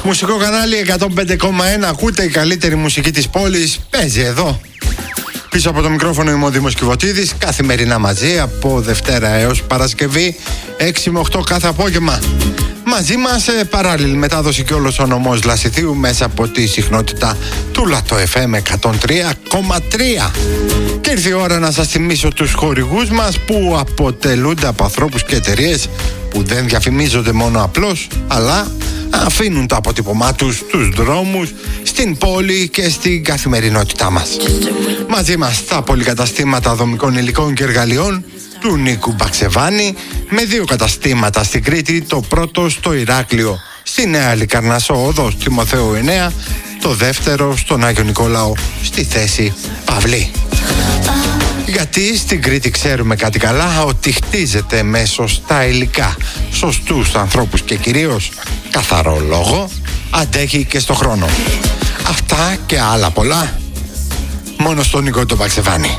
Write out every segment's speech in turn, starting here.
Μουσικό κανάλι 105,1. Ακούτε η καλύτερη μουσική της πόλης. Παίζει εδώ. Πίσω από το μικρόφωνο είμαι ο Δήμος Κιβωτίδης. Καθημερινά μαζί από Δευτέρα έως Παρασκευή 6 με 8 κάθε απόγευμα. Μαζί μας παράλληλη μετάδοση και όλος ο νομός Λασιθίου μέσα από τη συχνότητα του Λατό FM 103,3. Και ήρθε η ώρα να σας θυμίσω τους χορηγούς μας που αποτελούνται από ανθρώπους και εταιρείες που δεν διαφημίζονται μόνο απλώς, αλλά αφήνουν το αποτύπωμά τους στους δρόμους, στην πόλη και στην καθημερινότητά μας. Μαζί μας τα πολυκαταστήματα δομικών υλικών και εργαλειών του Νίκου Μπαξεβάνη, με 2 καταστήματα στην Κρήτη, το πρώτο στο Ηράκλειο, στη Νέα Λικαρνασσό οδός Τιμοθέου 9, το δεύτερο στον Άγιο Νικόλαο, στη θέση Παυλή. Γιατί στην Κρήτη ξέρουμε κάτι καλά, ότι χτίζεται με σωστά υλικά, σωστούς ανθρώπους και κυρίως καθαρό λόγο, αντέχει και στο χρόνο. Αυτά και άλλα πολλά μόνο στον Νίκο τον Μπαξεβάνη.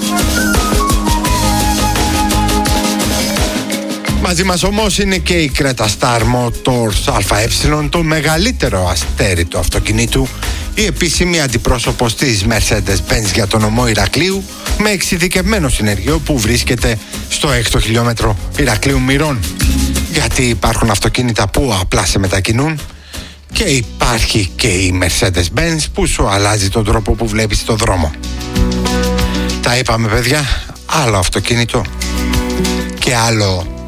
Μαζί μας όμως είναι και η Creta Star Motors ΑΕ, το μεγαλύτερο αστέρι του αυτοκινήτου, η επίσημη αντιπρόσωπος της Mercedes-Benz για τον νομό Ηρακλείου, με εξειδικευμένο συνεργείο που βρίσκεται στο 6ο χιλιόμετρο Ηρακλείου Μυρών. Γιατί υπάρχουν αυτοκίνητα που απλά σε μετακινούν και υπάρχει και η Mercedes-Benz που σου αλλάζει τον τρόπο που βλέπεις τον δρόμο. Τα είπαμε παιδιά, άλλο αυτοκίνητο και άλλο